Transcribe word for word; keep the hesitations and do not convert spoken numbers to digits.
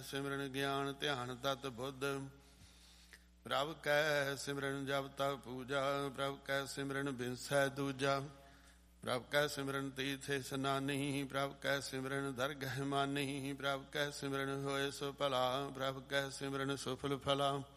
ਸਿਮਰਨ ਗਿਆਨ ਧਿਆਨ ਤਤ ਬੁੱਧ। ਪ੍ਰਭ ਕੈ ਸਿਮਰਨ ਜਪ ਤਪ ਪੂਜਾ, ਪ੍ਰਭ ਕੈ ਸਿਮਰਨ ਬਿਨਸੈ ਦੂਜਾ। ਪ੍ਰਭ ਕੈ ਸਿਮਰਨ ਤੀਰਥ ਇਸਨਾਨੀ, ਪ੍ਰਭ ਕੈ ਸਿਮਰਨ ਦਰਗਹਿ ਮਾਨੀ। ਪ੍ਰਭ ਕੈ ਸਿਮਰਨ ਹੋਏ ਸੋ ਭਲਾ, ਪ੍ਰਭ ਕੈ ਸਿਮਰਨ ਸੁਫਲ ਫਲਾ।